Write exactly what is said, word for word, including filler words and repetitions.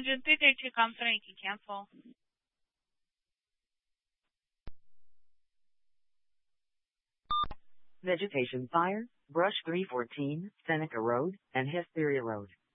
agent did it to cancel, you can cancel. Vegetation fire, Brush three fourteen, Seneca Road, and Hesperia Road.